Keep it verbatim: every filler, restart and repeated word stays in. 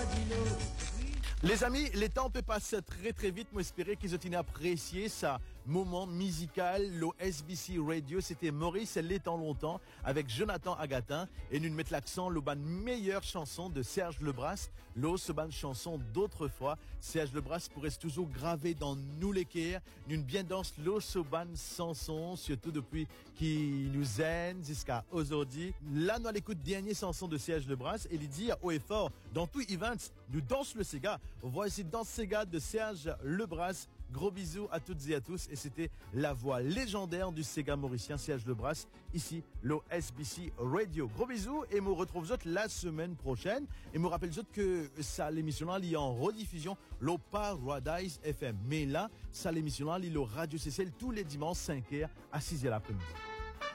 Les amis, les temps peuvent passer très très vite. Moi, j'espère qu'ils ont apprécié ça moment musical. Le S B C Radio, c'était Maurice et les temps longtemps avec Jonathan Agatin. Et nous mettons l'accent le ban meilleure chanson de Serge Lebras. L'eau, ce ban chanson d'autrefois. Serge Lebras pourrait toujours graver dans nous les cœurs. Nous bien danse l'eau, ce ban chanson, surtout depuis qu'il nous aime jusqu'à aujourd'hui. Là, nous à l'écoute dernier chanson de Serge Lebras. Et il dit haut et fort, dans tout event, nous danse le Sega. Voici Danse Sega de Serge Lebras. Gros bisous à toutes et à tous. Et c'était la voix légendaire du Sega mauricien Serge Lebras. Ici, le S B C Radio. Gros bisous et me retrouve autres la semaine prochaine. Et me rappelle autres que ça, l'émission-là, il y a en rediffusion le Paradise F M. Mais là, ça, l'émission-là, il y a le Radio C C L tous les dimanches cinq heures à six heures l'après-midi.